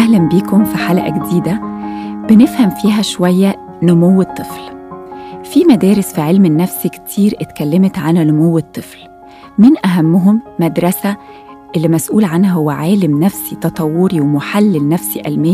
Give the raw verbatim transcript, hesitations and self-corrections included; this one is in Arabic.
أهلاً بيكم في حلقة جديدة بنفهم فيها شوية نمو الطفل. في مدارس في علم النفس كتير اتكلمت عن نمو الطفل، من أهمهم مدرسة اللي مسؤول عنها هو عالم نفسي تطوري ومحلل نفسي ألماني